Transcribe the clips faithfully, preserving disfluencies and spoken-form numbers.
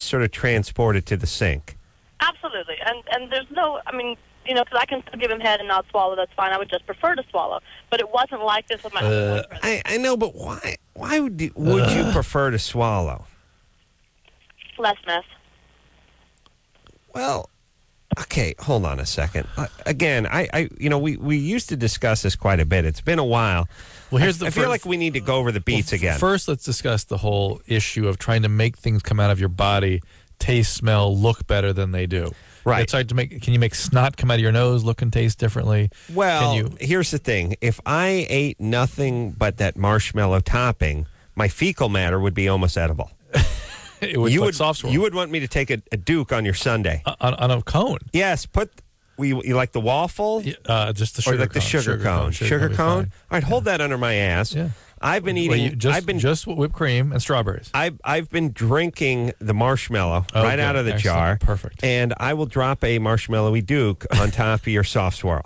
sort of transported to the sink. Absolutely. And and there's no, I mean, you know, because I can still give him head and not swallow, that's fine. I would just prefer to swallow. But it wasn't like this with my Uh, husband. I, I know, but why Why would you, would uh. you prefer to swallow? Less mess. Well, okay, hold on a second. Uh, again, I, I, you know, we, we used to discuss this quite a bit. It's been a while. Well, here's I, the I feel first, like we need to go over the beats well, again. First, let's discuss the whole issue of trying to make things come out of your body, taste, smell, look better than they do. Right. It's hard to make. Can you make snot come out of your nose, look and taste differently? Well, Can you, here's the thing. If I ate nothing but that marshmallow topping, my fecal matter would be almost edible. it would you like would soft swirl. You would want me to take a, a Duke on your Sunday. Uh, on, on a cone? Yes. Put. You, you like the waffle? Uh, just the sugar or you like cone. the sugar, sugar cone? cone. Sugar, Sugar cone? cone? All right, hold Yeah. that under my ass. Yeah. I've been eating. Well, you just, I've been just whipped cream and strawberries. I've I've been drinking the marshmallow Oh, right good. out of the Excellent. jar. Perfect. And I will drop a marshmallowy Duke on top of your soft swirl.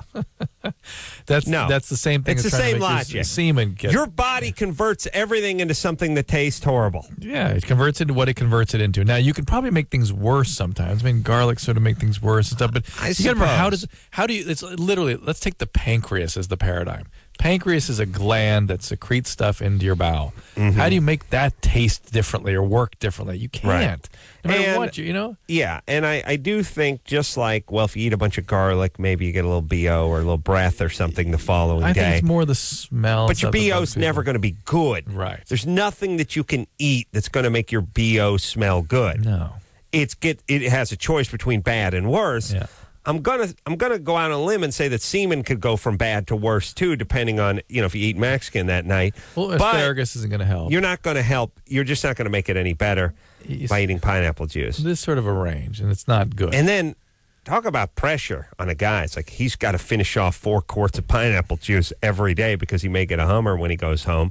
That's no, that's the same thing. It's as the trying same to make your logic. Semen get, Your body converts everything into something that tastes horrible. Yeah, it converts into what it converts it into. Now you can probably make things worse sometimes. I mean, garlic sort of make things worse and stuff. But I you got to remember, how suppose. does how do you? It's literally. Let's take the pancreas as the paradigm. Pancreas is a gland that secretes stuff into your bowel. Mm-hmm. How do you make that taste differently or work differently? You can't. Right. No matter And- what, you, you know? Yeah, and I, I do think just like, well, if you eat a bunch of garlic, maybe you get a little B O or a little breath or something the following I day. think it's more the smell. But your stuff that B O's bugs people. never going to be good. Right. There's nothing that you can eat that's going to make your B O smell good. No. It's get it has a choice between bad and worse. Yeah. I'm gonna I'm gonna go out on a limb and say that semen could go from bad to worse too, depending on, you know, if you eat Mexican that night. Well, But asparagus isn't going to help. you're not going to help. You're just not going to make it any better It's- by eating pineapple juice. This sort of a range, and it's not good. And then talk about pressure on a guy. It's like he's got to finish off four quarts of pineapple juice every day because he may get a Hummer when he goes home.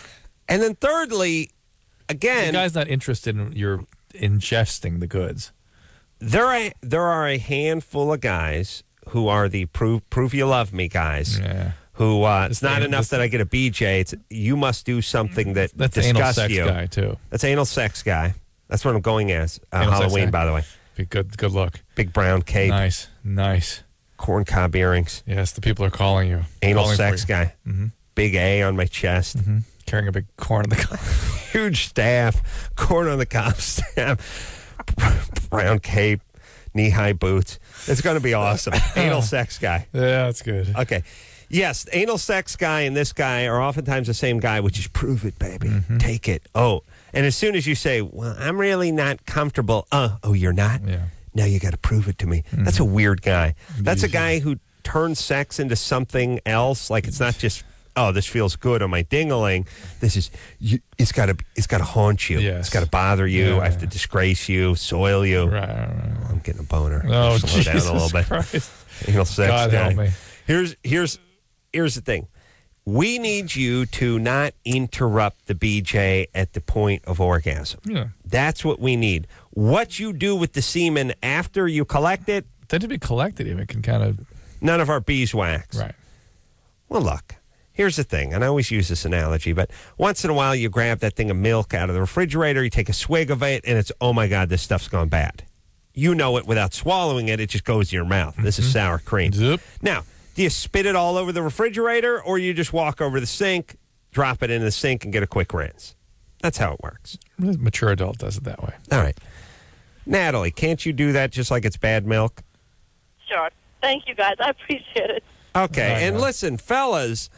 And then thirdly, again, the guy's not interested in your ingesting the goods. there are there are a handful of guys who are the prove prove you love me guys. Yeah. Who uh, it's the not an- enough this- that I get a B J. It's you must do something that That's the anal disgusts sex you. guy, too. That's anal sex guy. That's what I'm going as. Uh, Anal sex Halloween, guy. by the way. Be good, good luck. Big brown cape, Nice, nice. corn cob earrings, Yes, the people are calling you. anal Calling for sex you. guy, Mhm. big A on my chest. Mhm. Carrying a big corn in the car. Huge staff, corn on the cob staff, brown cape, knee-high boots. It's going to be awesome. Anal sex guy. Yeah, that's good. Okay. Yes, anal sex guy and this guy are oftentimes the same guy, which is prove it, baby. Mm-hmm. Take it. Oh. And as soon as you say, well, I'm really not comfortable. Uh, oh, you're not? Yeah. Now you got to prove it to me. Mm-hmm. That's a weird guy. That's a guy who turns sex into something else. Like it's not just, oh, this feels good on my dingling. This is, you, it's got to it's got to haunt you. Yes. It's got to bother you. Yeah, I have to yeah. disgrace you, soil you. Right, right, right. I'm getting a boner. Oh, Slow Jesus down a little bit. Christ. Anal sex God guy. help me. Here's here's here's the thing. We need you to not interrupt the B J at the point of orgasm. Yeah. That's what we need. What you do with the semen after you collect it, Tend to be collected even. It can kind of... none of our beeswax. Right. Well, look, here's the thing, and I always use this analogy, but once in a while you grab that thing of milk out of the refrigerator, you take a swig of it, and it's, oh my God, this stuff's gone bad. You know it without swallowing it, it just goes in your mouth. This is sour cream. Zip. Now, do you spit it all over the refrigerator, or you just walk over to the sink, drop it in the sink, and get a quick rinse? That's how it works. A mature adult does it that way. All right. Natalie, can't you do that just like it's bad milk? Sure. Thank you, guys. I appreciate it. Okay, Right, and right. listen, fellas,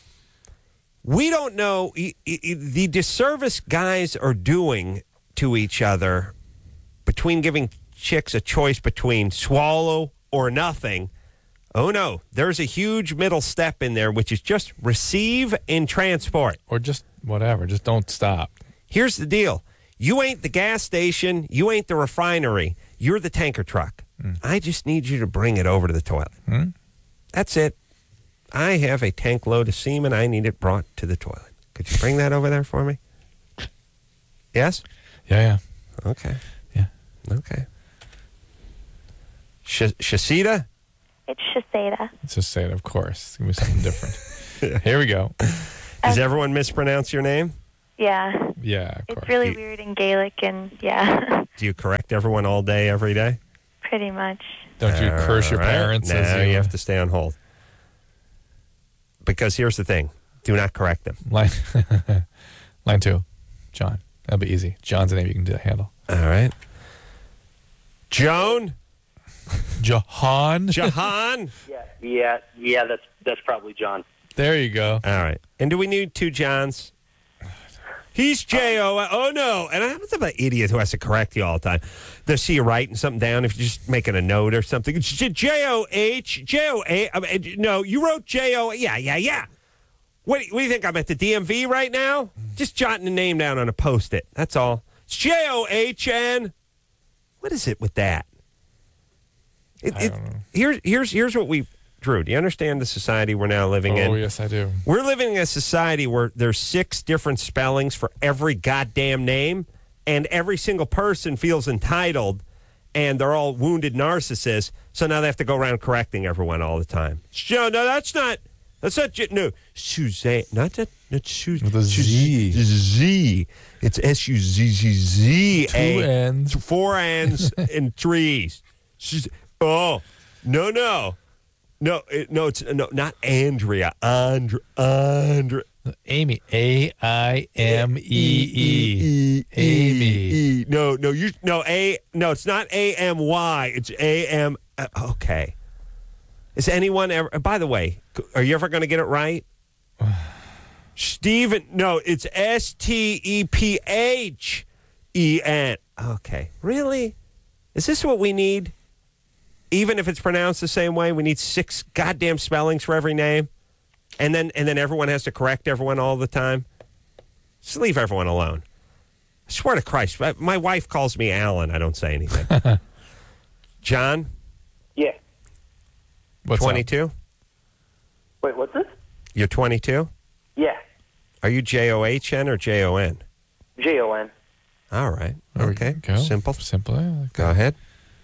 we don't know e- e- the disservice guys are doing to each other between giving chicks a choice between swallow or nothing. Oh, no, there's a huge middle step in there, which is just receive and transport. Or just whatever. Just don't stop. Here's the deal. You ain't the gas station. You ain't the refinery. You're the tanker truck. I just need you to bring it over to the toilet. Hmm? That's it. I have a tank load of semen. I need it brought to the toilet. Could you bring that over there for me? Yes? Yeah, yeah. Okay. Yeah. Okay. Sh- Shasita? It's Shiseda. Let's just say it, of course. It's going to be something different. Here we go. Does everyone mispronounce your name? Yeah. Yeah, of It's course. really You- weird in Gaelic, and yeah. Do you correct everyone all day, every day? Pretty much. Don't you curse your All right. parents? No, as you have to stay on hold. Because here's the thing. Do not correct them. Line, line two, John. That'll be easy. John's a name you can do, handle. All right. Joan? Jahan? Jahan? Yeah, yeah, yeah. That's that's probably John. There you go. All right. And do we need two Johns? He's J O. Oh, no. And I'm an idiot who has to correct you all the time. They'll see you writing something down if you're just making a note or something. It's J O H. J O A. No, you wrote J O. Yeah, yeah, yeah. What, what do you think? I'm at the D M V right now? Just jotting the name down on a Post-it. That's all. It's J O H N. What is it with that? It, I it, don't know. Here, here's, here's what we... Drew, do you understand the society we're now living in? Oh, yes, I do. We're living in a society where there's six different spellings for every goddamn name, and every single person feels entitled, and they're all wounded narcissists, so now they have to go around correcting everyone all the time. No, no, that's not... That's not... No, Suzanne... Not that... Not Suzanne. With a Z. Z. It's S U Z Z Z. Two N's. Four N's and threes. She's... Oh, no, no. No, it, no, it's no, not Andrea. Andrea. Andrea. Amy. A I M E E. Amy. E. No, no, you no A. No, it's not A M Y. It's A M. Uh, okay. Is anyone ever? By the way, are you ever going to get it right? Stephen. No, it's S T E P H E N. Okay, really? Is this what we need? Even if it's pronounced the same way, we need six goddamn spellings for every name, and then and then everyone has to correct everyone all the time. Just leave everyone alone. I swear to Christ, my, my wife calls me Alan. I don't say anything. John, Yeah. What's up? twenty-two. Wait, what's this? You're twenty-two. Yeah. Are you J O H N or J O N? J O N. All right. There we Okay. go. Simple. Simple. Yeah, like Go that. ahead.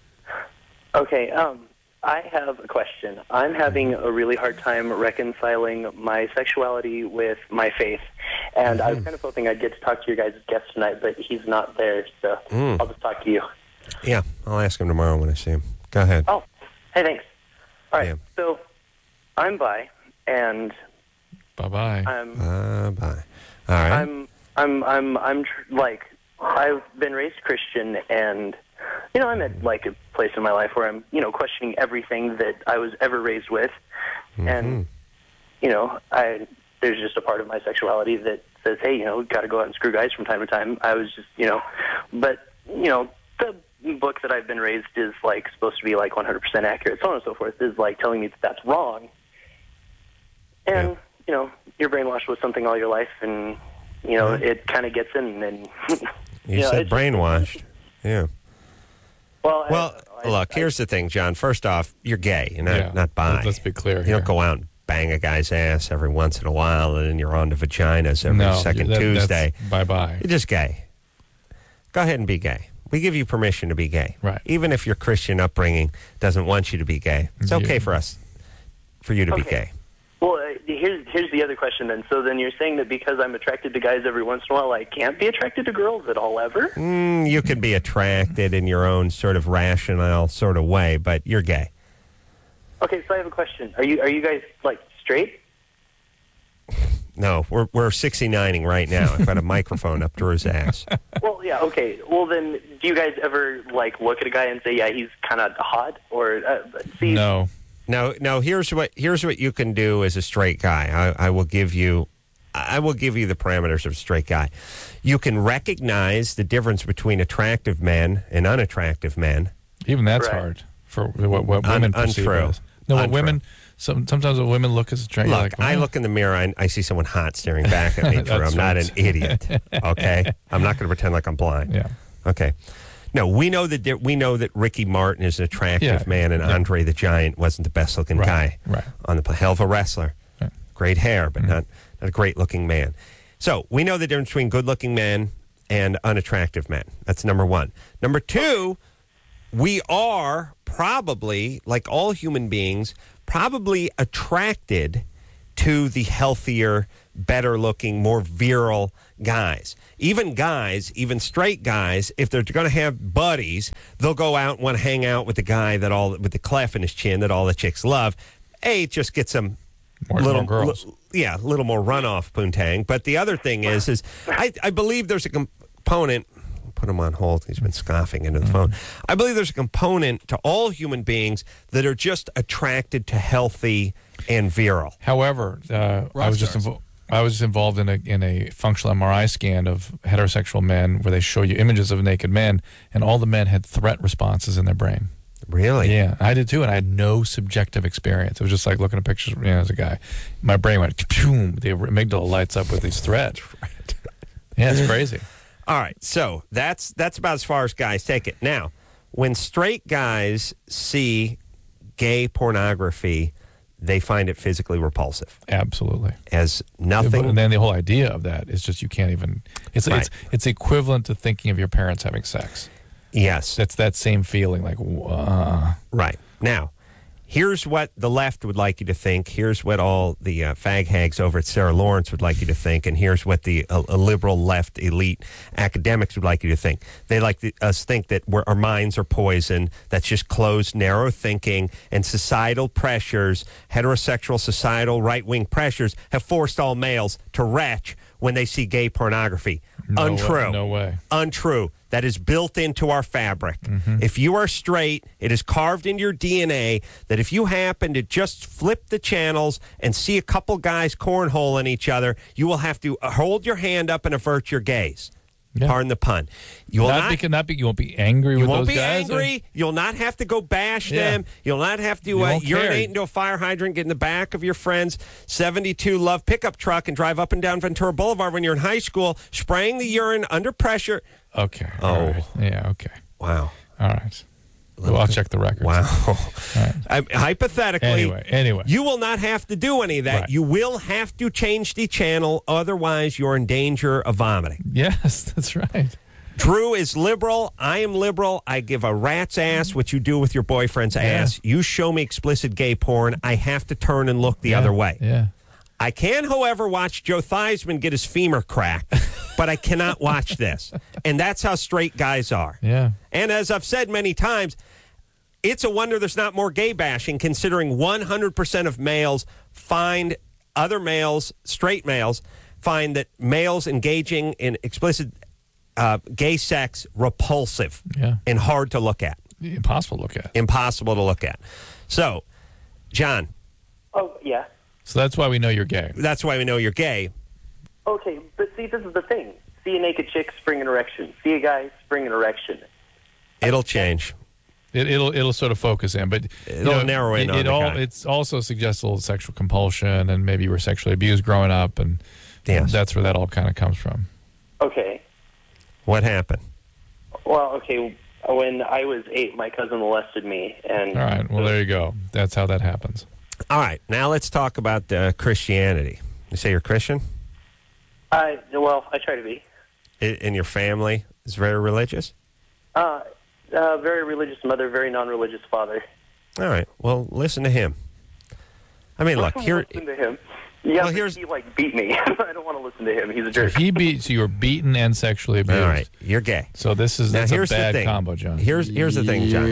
Okay, um, I have a question. I'm having a really hard time reconciling my sexuality with my faith, and I was kind of hoping I'd get to talk to your guys' guest tonight, but he's not there, so Mm. I'll just talk to you. Yeah, I'll ask him tomorrow when I see him. Go ahead. Oh, hey, thanks. All right, Yeah. so I'm bi, and Bye-bye. I'm Uh, bye. All right. I'm I'm I'm I'm tr- like I've been raised Christian, and you know I'm at like a place in my life where I'm you know questioning everything that I was ever raised with, and you know I there's just a part of my sexuality that says, hey, you know, got to go out and screw guys from time to time. I was just you know, but you know the book that I've been raised is like supposed to be like one hundred percent accurate, so on and so forth, is like telling me that that's wrong, and. Yeah. You know, you're brainwashed with something all your life, and you know it kind of gets in. And You know, said it's- brainwashed. Yeah. well, I Well, don't know. I- look, I- here's the thing, John. First off, you're gay. You're not, Yeah. not bi. Let's be clear You here. don't go out and bang a guy's ass every once in a while, and then you're on to vaginas every no, second that- Tuesday. that's Bye-bye. You're just gay. Go ahead and be gay. We give you permission to be gay. Right. Even if your Christian upbringing doesn't want you to be gay. It's okay Yeah. for us, for you to be Okay. gay. Well, uh, here's here's the other question then. So then you're saying that because I'm attracted to guys every once in a while, I can't be attracted to girls at all ever? Mm, you could be attracted in your own sort of rational sort of way, but you're gay. Okay, so I have a question. Are you are you guys like straight? No, we're we're sixty-nining right now. I've got a microphone up Drew's ass. Well, yeah. Okay. Well, then, do you guys ever like look at a guy and say, yeah, he's kind of hot, or uh, see? No. No, no. Here's what here's what you can do as a straight guy. I, I will give you, I will give you the parameters of a straight guy. You can recognize the difference between attractive men and unattractive men. Even that's Right. hard for what, what Un- women perceive untrue. as. No, what Untrue. women, some, sometimes when women look as a train, Look, like, I "Oh." look in the mirror and I see someone hot staring back at me. Drew. That's I'm not an right. idiot. Okay, I'm not going to pretend like I'm blind. Yeah. Okay. No, we know that there- we know that Ricky Martin is an attractive Yeah, man, and yeah. Andre the Giant wasn't the best looking Right, guy right. on the hell of a wrestler. Right. Great hair, but not not a great looking man. So we know the difference between good looking men and unattractive men. That's number one. Number two, we are probably, like all human beings, probably attracted to the healthier, better-looking, more virile guys. Even guys, even straight guys, if they're going to have buddies, they'll go out and want to hang out with the guy that all with the clef in his chin that all the chicks love. A, it just gets them More, little more girls. li- yeah, a little more runoff, poontang. But the other thing is, is I, I believe there's a component. Put him on hold. He's been scoffing into the phone. I believe there's a component to all human beings that are just attracted to healthy and virile. However, uh, I was just stars. invo- I was involved in a in a functional M R I scan of heterosexual men where they show you images of naked men, and all the men had threat responses in their brain. Really? Yeah, I did too, and I had no subjective experience. It was just like looking at pictures you know, as a guy. My brain went, boom, the amygdala lights up with these threats. Yeah, it's crazy. All right, so that's that's about as far as guys take it. Now, when straight guys see gay pornography, they find it physically repulsive. Absolutely. As nothing. And then the whole idea of that is just you can't even. It's Right. it's it's equivalent to thinking of your parents having sex. Yes. That's that same feeling, like uh, Right. Now, here's what the left would like you to think. Here's what all the uh, fag hags over at Sarah Lawrence would like you to think. And here's what the uh, uh, liberal left elite academics would like you to think. They like the, us think that we're, our minds are poisoned. That's just closed, narrow thinking. And societal pressures, heterosexual societal right-wing pressures, have forced all males to retch when they see gay pornography. no Untrue. Way, no way. Untrue. That is built into our fabric. Mm-hmm. If you are straight, it is carved into your D N A that if you happen to just flip the channels and see a couple guys cornholing each other, you will have to hold your hand up and avert your gaze. Yeah. Pardon the pun. You will Not, not, because, not be, you won't be angry you with won't those be guys. or- angry. You'll not have to go bash Yeah. them. You'll not have to You uh, won't care. urinate into a fire hydrant, get in the back of your friend's seventy-two Love pickup truck and drive up and down Ventura Boulevard when you're in high school, spraying the urine under pressure. Okay. Oh. All right. Yeah. Okay. Wow. All right. Well, I'll check the records. Wow. right. I, hypothetically, Anyway. Anyway. you will not have to do any of that. Right. You will have to change the channel. Otherwise, you're in danger of vomiting. Yes, that's right. Drew is liberal. I am liberal. I give a rat's ass what you do with your boyfriend's ass. You show me explicit gay porn, I have to turn and look the Yeah. other way. Yeah. I can, however, watch Joe Theismann get his femur cracked, but I cannot watch this. And that's how straight guys are. Yeah. And as I've said many times, it's a wonder there's not more gay bashing, considering one hundred percent of males find other males, straight males, find that males engaging in explicit uh, gay sex repulsive Yeah. and hard to look at. Impossible to look at. Impossible to look at. So, John, Oh, yeah. So that's why we know you're gay. that's why we know you're gay. Okay, but see, this is the thing. See a naked chick, spring an erection. See a guy, spring an erection. It'll change. It, it'll it'll sort of focus in, but you It'll narrow in It, on it the all guy. it's also suggests a little sexual compulsion, and maybe you were sexually abused growing up, and Yes. that's where that all kind of comes from. Okay. What happened? Well, okay, when I was eight, my cousin molested me. and All right. Well, there you go. That's how that happens. All right, now let's talk about uh, Christianity. You say you're Christian? I, well, I try to be. I- And your family is very religious? Uh, uh, very religious mother, very non-religious father. All right, well, listen to him. I mean, look, here. Listen to him. Yeah, Well, but here's- he, like, beat me. I don't want to listen to him. He's a So jerk. he beat. So you were beaten and sexually abused. All right, you're gay. So this is Now, that's here's a bad the thing. combo, John. Here's here's the thing, John.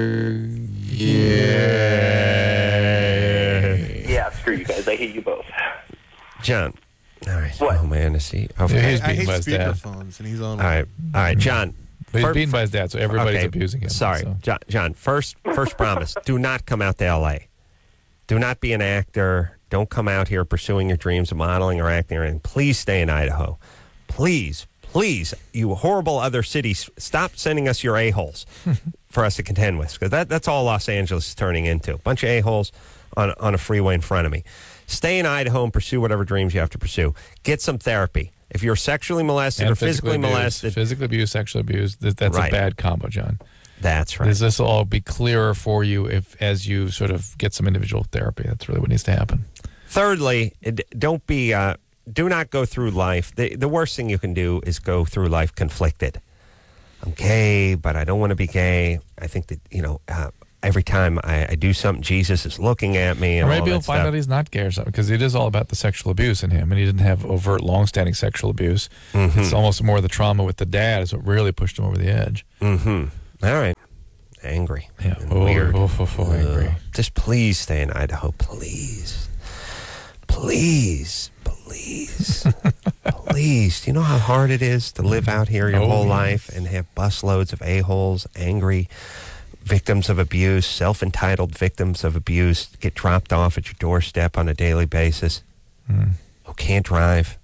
Yeah, screw you guys. I hate you both. John. All right. What? Oh man, is he? Okay. Yeah, he's I beaten hate by his dad. speakerphones, and he's on. All right. All right, John. But he's fir- beaten by his dad, so everybody's okay, abusing him. Sorry, so. John, John. First, first promise: do not come out to L A. Do not be an actor. Don't come out here pursuing your dreams of modeling or acting. Or anything. Please stay in Idaho. Please, please, you horrible other cities, stop sending us your a-holes for us to contend with, because that, that's all Los Angeles is turning into. A bunch of a-holes on, on a freeway in front of me. Stay in Idaho and pursue whatever dreams you have to pursue. Get some therapy. If you're sexually molested And or physically, abused. molested, physically abused, sexually abused. That, that's Right. a bad combo, John. that's right. Does this will all be clearer for you if, as you sort of get some individual therapy? That's really what needs to happen. Thirdly, d- don't be, uh, do not go through life. The, the worst thing you can do is go through life conflicted. I'm gay, but I don't want to be gay. I think that, you know, uh, every time I, I do something, Jesus is looking at me. And Or maybe all he'll that find stuff. out he's not gay or something, because it is all about the sexual abuse in him, and he didn't have overt, long-standing sexual abuse. Mm-hmm. It's almost more the trauma with the dad is what really pushed him over the edge. Mm-hmm. All right. Angry. Yeah. And Oh, weird. oh, oh, oh, angry. Ugh. Just please stay in Idaho. Please. Please. Please. Please. Do you know how hard it is to live out here your Oh, whole yes. life and have busloads of a-holes, angry victims of abuse, self-entitled victims of abuse get dropped off at your doorstep on a daily basis, Mm. who can't drive?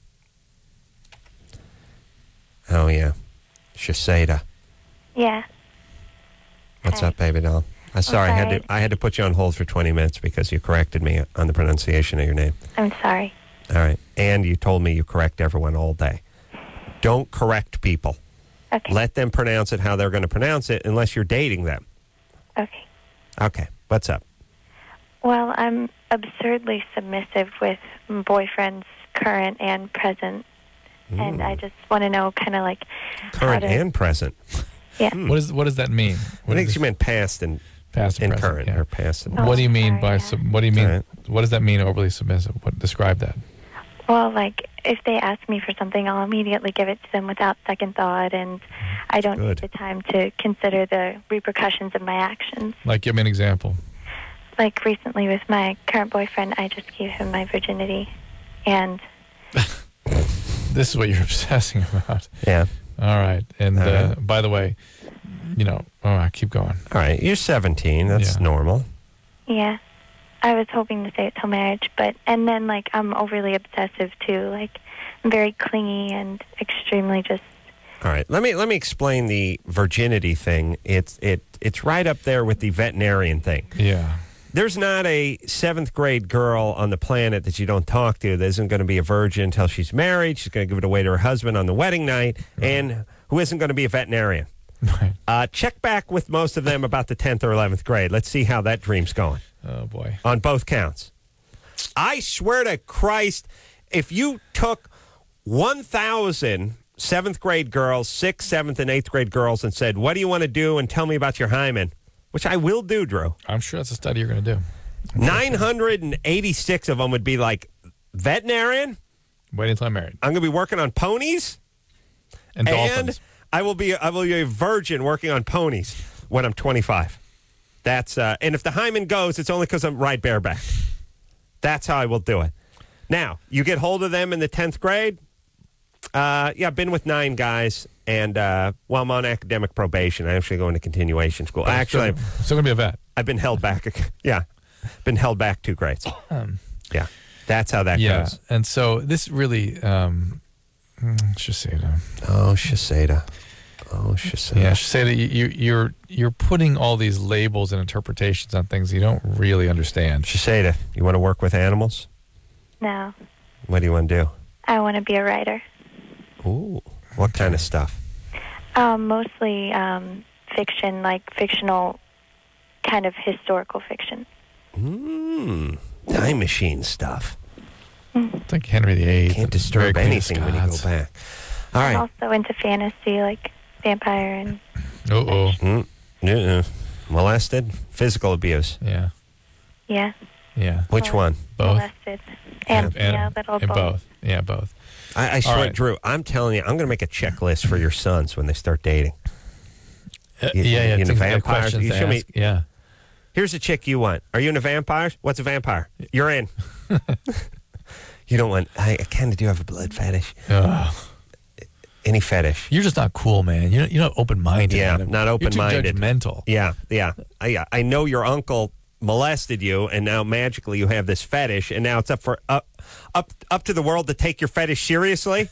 Oh, yeah. Shaseda. Yeah. What's Hi. up, baby doll? I'm sorry, I had sorry. to I had to put you on hold for twenty minutes because you corrected me on the pronunciation of your name. I'm sorry. All right. And you told me you correct everyone all day. Don't correct people. Okay. Let them pronounce it how they're going to pronounce it unless you're dating them. Okay. Okay. What's up? Well, I'm absurdly submissive with boyfriends, current and present. And I just want to know kind of like Current how to, and present. yeah. What, is, what does that mean? I What think is you meant past and, past and and present, current yeah. or past and Oh, What do you mean sorry, by yeah. sub, what do you mean? All right. What does that mean? Overly submissive. What describe that? Well, like if they ask me for something, I'll immediately give it to them without second thought, and I don't Good. take the time to consider the repercussions of my actions. Like, give me an example. Like recently with my current boyfriend, I just gave him my virginity, and This is what you're obsessing about. Yeah. All right. And All right. uh, by the way, you know, all right, keep going. All right. You're seventeen. That's Yeah. normal. yeah, I was hoping to stay it till marriage, but and then like I'm overly obsessive too. Like I'm very clingy and extremely just All right. Let me let me explain the virginity thing. It's it it's right up there with the veterinarian thing. Yeah. There's not a seventh grade girl on the planet that you don't talk to that isn't going to be a virgin until she's married. She's going to give it away to her husband on the wedding night, and who isn't going to be a veterinarian. Right. Uh, check back with most of them about the tenth or eleventh grade. Let's see how that dream's going Oh, boy. on both counts. I swear to Christ, if you took one thousand seventh grade girls, sixth, seventh, and eighth grade girls and said, what do you want to do and tell me about your hymen, which I will do, Drew. I'm sure that's a study you're going to do. nine hundred eighty-six of them would be like, veterinarian? Wait until I'm married. I'm going to be working on ponies? And And dolphins. I will be I will be a virgin working on ponies when I'm twenty-five. That's uh, and if the hymen goes, it's only because I'm ride bareback. That's how I will do it. Now, you get hold of them in the tenth grade. Uh, yeah, I've been with nine guys, and uh, while I'm on academic probation, I actually go into continuation school. Actually, Still, still going to be a vet. I've been held back. Yeah, been held back two grades. Yeah, that's how that Um, Yeah. goes. And so this really, um, mm, Shaseda. Oh, Shaseda. Oh, Shaseda. Yeah, Shaseda, you, you, you're, you're putting all these labels and interpretations on things you don't really understand. Shaseda, you want to work with animals? no. What do you want to do? I want to be a writer. Ooh, what kind of stuff? Um, mostly um, fiction, like fictional, kind of historical fiction. Mmm, time machine stuff. It's like Henry the Eighth. Can't disturb Queen of anything when you go Scots. back. All I'm right. also into fantasy, like vampire and Uh-oh. Mm, uh-uh. Molested, physical abuse. Yeah. yeah, Yeah. Which one? Both? molested, and, And, yeah, little and both. both. Yeah, both. I, I swear, right. Drew, I'm telling you, I'm going to make a checklist for your sons when they start dating. Uh, You- yeah, yeah. you into things like vampires? questions You to show me- ask. Yeah. Here's a chick you want. Are you into vampires? What's a vampire? You're in. You don't want, I, I kind of do have a blood fetish. Ugh. Any fetish. You're just not cool, man. You're, you're not open-minded. Yeah, man. not open-minded. You're too judgmental. Yeah, yeah. I, I know your uncle molested you, and now magically you have this fetish, and now it's up for up, up, up to the world to take your fetish seriously.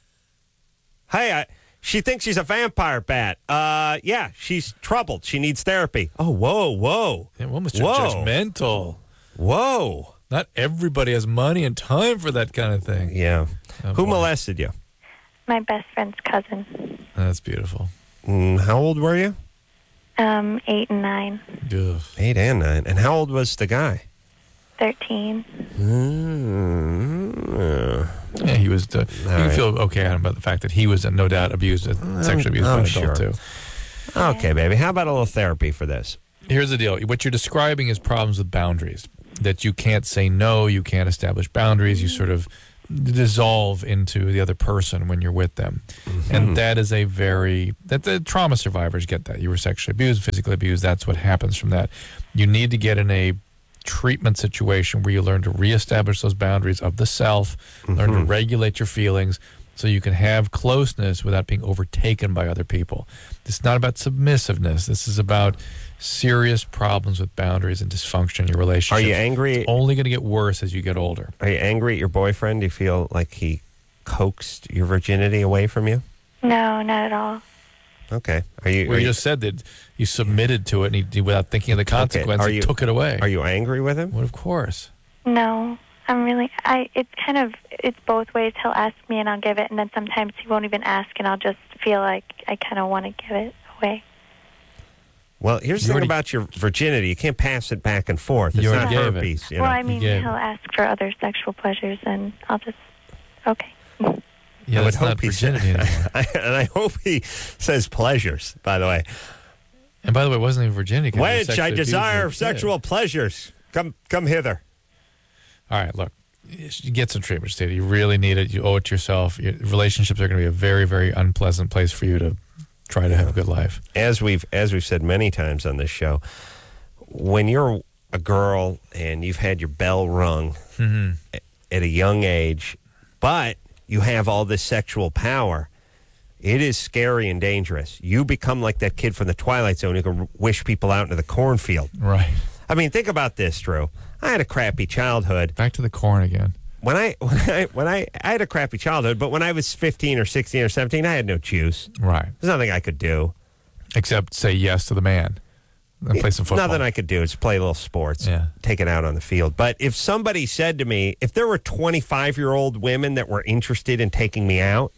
Hey, I, she thinks she's a vampire bat. Uh, yeah, she's troubled. She needs therapy. Oh, whoa, whoa, Yeah, well, Mister Whoa. Judgmental. whoa. Not everybody has money and time for that kind of thing. Yeah. Oh, Who boy. molested you? My best friend's cousin, That's beautiful. Mm, how old were you? um, eight and nine, Ugh. Eight and nine. And how old was the guy? thirteen. Mm, Yeah, he was. Uh, you can right. feel okay about the fact that he was uh, no doubt abused, uh, sexually abused I'm by an sure. adult too. Okay, baby. How about a little therapy for this? Here's the deal. What you're describing is problems with boundaries, that you can't say no, you can't establish boundaries, you sort of dissolve into the other person when you're with them. Mm-hmm. And that is a very, that the trauma survivors get that. You were sexually abused, physically abused, that's what happens from that. You need to get in a treatment situation where you learn to reestablish those boundaries of the self, mm-hmm. learn to regulate your feelings so you can have closeness without being overtaken by other people. It's not about submissiveness. This is about serious problems with boundaries and dysfunction in your relationship. Are you angry? It's only going to get worse as you get older. Are you angry at your boyfriend? Do you feel like he coaxed your virginity away from you? No, not at all. Okay. Are you? Well, are you you just said that you submitted to it, and he, without thinking of the consequences, okay. he took it away. Are you angry with him? Well, of course. No, I'm really. I. It's kind of. It's both ways. He'll ask me, and I'll give it, and then sometimes he won't even ask, and I'll just feel like I kind of want to give it away. Well, here's the You thing already- about your virginity. You can't pass it back and forth. It's You not already gave it. herpes. You know? Well, I mean, gave it. he'll ask for other sexual pleasures, and I'll just. Okay. Yeah, I would that's not hope he virginity said, anymore. and I hope he says pleasures, by the way. And by the way, it wasn't even virginity. 'cause you were Wench, sexually I abused desire as a kid. sexual pleasures. Come come hither. All right, look, you get some treatment, Steve. You really need it. You owe it to yourself. Your relationships are going to be a very, very unpleasant place for you to try to have a good life. As we've as we've said many times on this show, when you're a girl and you've had your bell rung Mm-hmm. at a young age, but you have all this sexual power, it is scary and dangerous. You become like that kid from the Twilight Zone who can wish people out into the cornfield. Right. I mean, think about this, Drew. I had a crappy childhood. Back to the corn again. When I when I when I I had a crappy childhood, but when I was fifteen or sixteen or seventeen, I had no juice. Right. There's nothing I could do. Except say yes to the man and play some football. Nothing I could do is play little sports, Yeah. take it out on the field. But if somebody said to me, if there were twenty-five-year-old women that were interested in taking me out,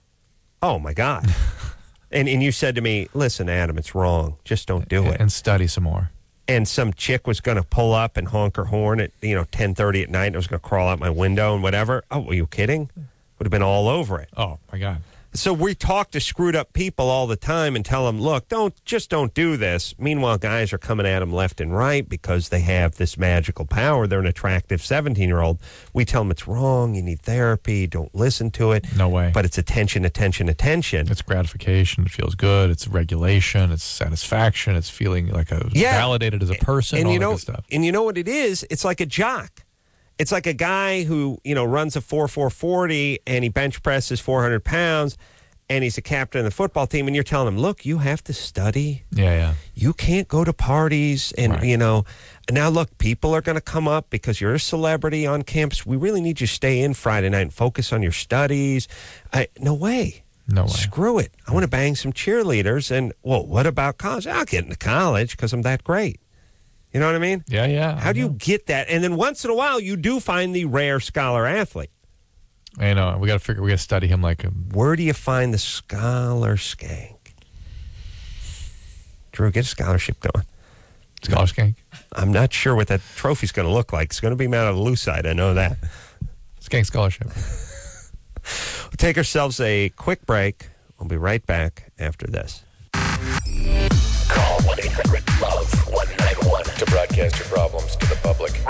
oh, my God. and and you said to me, listen, Adam, it's wrong. Just don't do it. And study some more. And some chick was going to pull up and honk her horn at, you know, ten thirty at night and was going to crawl out my window and whatever. Oh, were you kidding? Would have been all over it. Oh, my God. So we talk to screwed up people all the time and tell them, look, don't just don't do this. Meanwhile, guys are coming at them left and right because they have this magical power. They're an attractive seventeen-year-old. We tell them it's wrong. You need therapy. Don't listen to it. No way. But it's attention, attention, attention. It's gratification. It feels good. It's regulation. It's satisfaction. It's feeling like a Yeah. validated as a person. and all you that know, good stuff. and you know what it is? It's like a jock. It's like a guy who, you know, runs a four four forty and he bench presses four hundred pounds and he's a captain of the football team and you're telling him, look, you have to study. Yeah, yeah. You can't go to parties and, Right. you know, now look, people are going to come up because you're a celebrity on campus. We really need you to stay in Friday night and focus on your studies. I, no way. No way. Screw it. I want to bang some cheerleaders. And, well, what about college? I'll get into college because I'm that great. You know what I mean? Yeah, yeah. How do you get that? And then once in a while, you do find the rare scholar athlete. I know. We got to figure. We got to study him like a. Where do you find the scholar skank? Drew, get a scholarship going. Scholar skank. I'm not sure what that trophy's going to look like. It's going to be made out of lucite. I know that. Skank scholarship. We'll take ourselves a quick break. We'll be right back after this. Call one eight hundred love one nine one to broadcast your problems to the public.